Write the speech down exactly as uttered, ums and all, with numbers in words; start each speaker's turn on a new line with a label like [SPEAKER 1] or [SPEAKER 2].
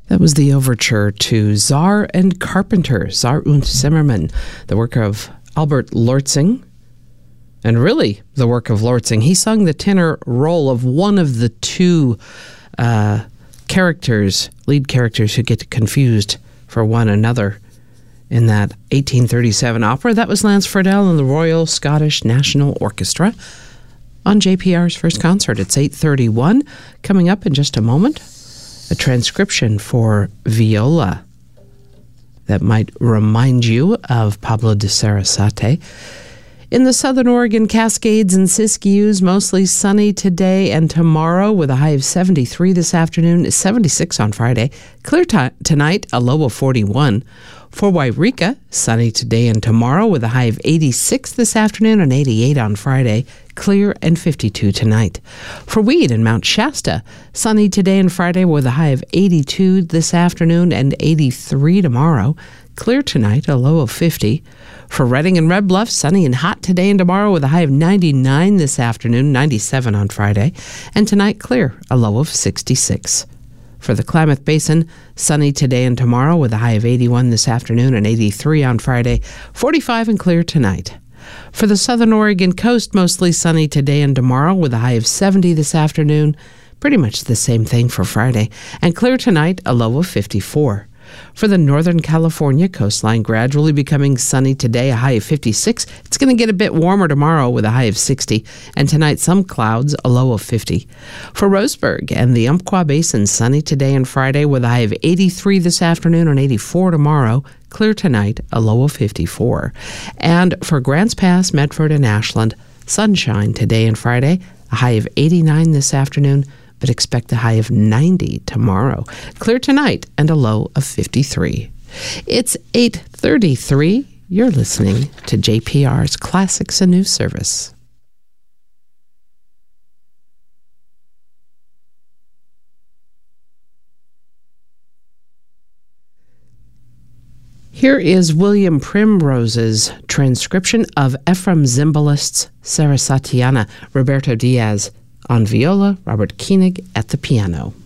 [SPEAKER 1] That was the overture to Czar and Carpenter, Czar und Zimmermann, the work of Albert Lortzing, and really the work of Lortzing. He sung the tenor role of one of the two uh, characters, lead characters who get confused for one another in that eighteen thirty-seven opera. That was Lance Friedel and the Royal Scottish National Orchestra on J P R's First Concert. It's eight thirty-one. Coming up in just a moment, a transcription for viola that might remind you of Pablo de Sarasate. In the southern Oregon Cascades and Siskiyous, mostly sunny today and tomorrow with a high of seventy-three this afternoon, seventy-six on Friday. Clear t- tonight, a low of forty-one. For Wairika, sunny today and tomorrow with a high of eighty-six this afternoon and eighty-eight on Friday. Clear and fifty-two tonight. For Weed and Mount Shasta, sunny today and Friday with a high of eighty-two this afternoon and eighty-three tomorrow. Clear tonight, a low of fifty. For Redding and Red Bluff, sunny and hot today and tomorrow with a high of ninety-nine this afternoon, ninety-seven on Friday. And tonight, clear, a low of sixty-six. For the Klamath Basin, sunny today and tomorrow with a high of eighty-one this afternoon and eighty-three on Friday, forty-five and clear tonight. For the southern Oregon coast, mostly sunny today and tomorrow with a high of seventy this afternoon, pretty much the same thing for Friday, and clear tonight, a low of fifty-four. For the Northern California coastline, gradually becoming sunny today, a high of fifty-six. It's going to get a bit warmer tomorrow with a high of sixty. And tonight, some clouds, a low of fifty. For Roseburg and the Umpqua Basin, sunny today and Friday with a high of eighty-three this afternoon and eighty-four tomorrow. Clear tonight, a low of fifty-four. And for Grants Pass, Medford, and Ashland, sunshine today and Friday, a high of eighty-nine this afternoon, but expect a high of ninety tomorrow. Clear tonight and a low of fifty-three. It's eight thirty-three. You're listening to J P R's Classics and News Service. Here is William Primrose's transcription of Ephraim Zimbalist's Sarasatiana, Roberto Diaz on viola, Robert Koenig at the piano.